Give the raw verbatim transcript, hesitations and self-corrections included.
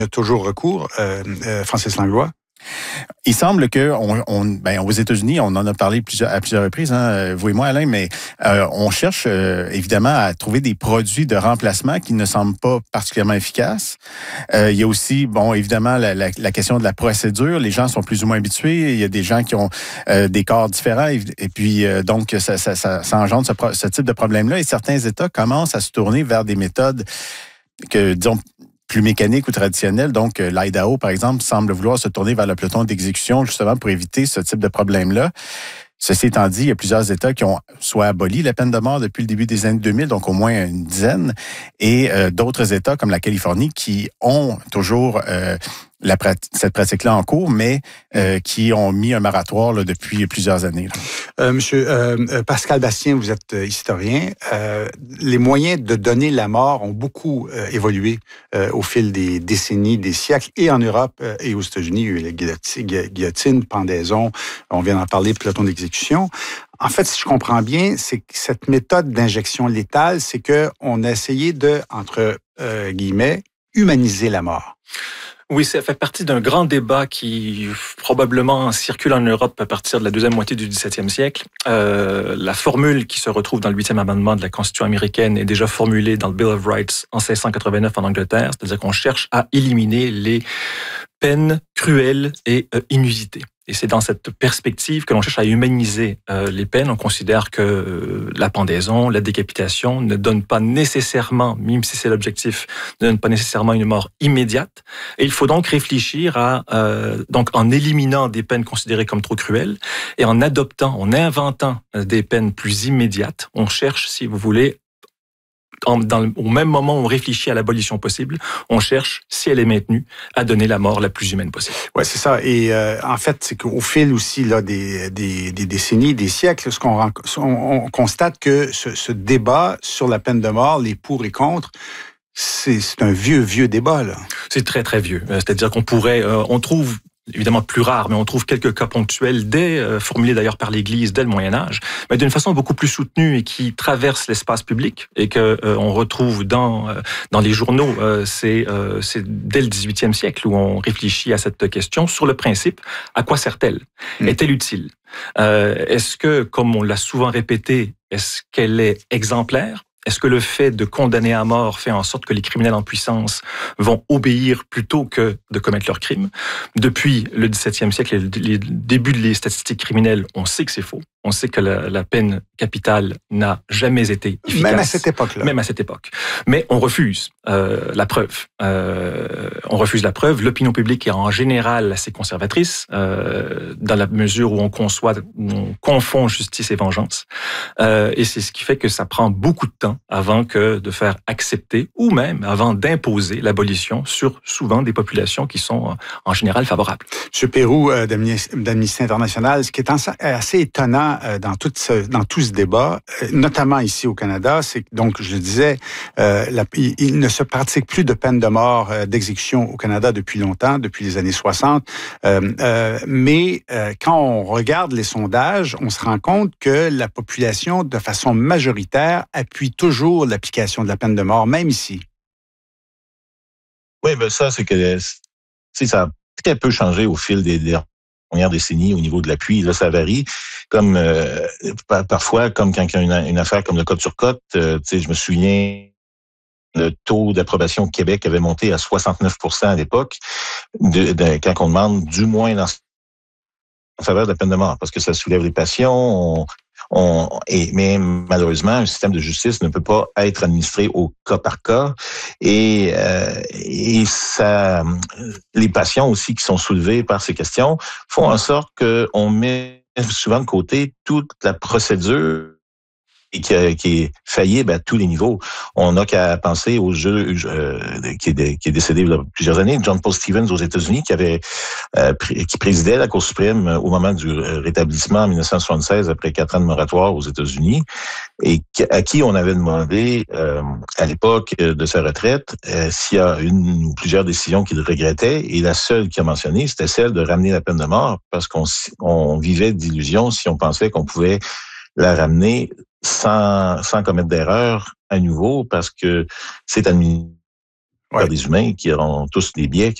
a toujours recours, euh, euh, Francis Langlois? Il semble que on, on, ben, aux États-Unis, on en a parlé plusieurs, à plusieurs reprises, hein, vous et moi, Alain, mais euh, on cherche euh, évidemment à trouver des produits de remplacement qui ne semblent pas particulièrement efficaces. Euh, il y a aussi, bon, évidemment, la, la, la question de la procédure. Les gens sont plus ou moins habitués. Il y a des gens qui ont euh, des corps différents, et, et puis euh, donc ça, ça, ça, ça engendre ce, ce type de problème-là. Et certains États commencent à se tourner vers des méthodes que, disons, plus mécanique ou traditionnelle. Donc, l'Idaho, par exemple, semble vouloir se tourner vers le peloton d'exécution justement pour éviter ce type de problème-là. Ceci étant dit, il y a plusieurs États qui ont soit aboli la peine de mort depuis le début des années deux mille, donc au moins une dizaine, et euh, d'autres États comme la Californie qui ont toujours euh, la prat- cette pratique-là en cours, mais euh, qui ont mis un moratoire là, depuis plusieurs années. Là. Euh, monsieur euh, Pascal Bastien, vous êtes historien. Euh, les moyens de donner la mort ont beaucoup euh, évolué euh, au fil des décennies, des siècles, et en Europe euh, et aux États-Unis. Il y a eu la guillotine, guillotine, pendaison, on vient d'en parler, peloton d'exécution. En fait, si je comprends bien, c'est que cette méthode d'injection létale, c'est qu'on a essayé de, entre euh, guillemets, humaniser la mort. Oui, ça fait partie d'un grand débat qui probablement circule en Europe à partir de la deuxième moitié du dix-septième siècle. Euh, la formule qui se retrouve dans le huitième amendement de la Constitution américaine est déjà formulée dans le Bill of Rights en seize cent quatre-vingt-neuf en Angleterre, c'est-à-dire qu'on cherche à éliminer les peines cruelles et euh, inusitées. Et c'est dans cette perspective que l'on cherche à humaniser euh, les peines. On considère que euh, la pendaison, la décapitation ne donne pas nécessairement, même si c'est l'objectif, ne donne pas nécessairement une mort immédiate. Et il faut donc réfléchir à, euh, donc en éliminant des peines considérées comme trop cruelles et en adoptant, en inventant des peines plus immédiates. On cherche, si vous voulez, En, dans, au même moment où on réfléchit à l'abolition possible, on cherche, si elle est maintenue, à donner la mort la plus humaine possible. Oui, c'est ça. Et euh, en fait, c'est qu'au fil aussi là, des, des, des décennies, des siècles, ce qu'on on, on constate que ce, ce débat sur la peine de mort, les pour et contre, c'est, c'est un vieux, vieux débat, là. C'est très, très vieux. C'est-à-dire qu'on pourrait... Euh, on trouve... évidemment plus rare, mais on trouve quelques cas ponctuels, dès, euh, formulés d'ailleurs par l'Église dès le Moyen-Âge, mais d'une façon beaucoup plus soutenue et qui traverse l'espace public et que euh, on retrouve dans euh, dans les journaux. Euh, c'est euh, c'est dès le dix-huitième siècle où on réfléchit à cette question sur le principe: à quoi sert-elle? Mmh. Est-elle utile? Euh, est-ce que, comme on l'a souvent répété, est-ce qu'elle est exemplaire? Est-ce que le fait de condamner à mort fait en sorte que les criminels en puissance vont obéir plutôt que de commettre leurs crimes? Depuis le dix-septième siècle et le début des statistiques criminelles, on sait que c'est faux. On sait que la, la peine capitale n'a jamais été efficace. Même à cette époque-là. Même à cette époque. Mais on refuse euh, la preuve. Euh, on refuse la preuve. L'opinion publique est en général assez conservatrice, euh, dans la mesure où on conçoit, où on confond justice et vengeance. Euh, et c'est ce qui fait que ça prend beaucoup de temps avant que de faire accepter, ou même avant d'imposer l'abolition sur souvent des populations qui sont en général favorables. M. Peyroux, euh, d'Amnesty International, ce qui est assez étonnant dans tout ce, dans tout ce débat, notamment ici au Canada, c'est que, donc, je le disais, euh, la, il, il ne se pratique plus de peine de mort, euh, d'exécution au Canada depuis longtemps, depuis les années soixante. Euh, euh, mais euh, quand on regarde les sondages, on se rend compte que la population, de façon majoritaire, appuie toujours l'application de la peine de mort, même ici. Oui, ben ça, c'est que ça a très peu changé au fil des dernières première décennie au niveau de l'appui. Là, ça varie. Comme euh, parfois, comme quand il y a une, une affaire comme le Côte sur Côte, euh, tu sais, je me souviens, le taux d'approbation au Québec avait monté à soixante-neuf pour cent à l'époque, de, de, quand on demande du moins dans, en faveur de la peine de mort, parce que ça soulève les passions. On, on, et, mais malheureusement, un système de justice ne peut pas être administré au cas par cas. Et, euh, et ça, les passions aussi qui sont soulevées par ces questions font en sorte qu'on met souvent de côté toute la procédure et qui, qui est faillible à tous les niveaux. On n'a qu'à penser au juge euh, qui, est, qui est décédé il y a plusieurs années, John Paul Stevens aux États-Unis, qui avait euh, qui présidait la Cour suprême au moment du rétablissement en dix-neuf cent soixante-seize après quatre ans de moratoire aux États-Unis, et à qui on avait demandé euh, à l'époque de sa retraite euh, s'il y a une ou plusieurs décisions qu'il regrettait, et la seule qu'il a mentionnée, c'était celle de ramener la peine de mort, parce qu'on on vivait d'illusions si on pensait qu'on pouvait la ramener sans, sans commettre d'erreur à nouveau, parce que c'est administré par des humains qui auront tous des biais, qui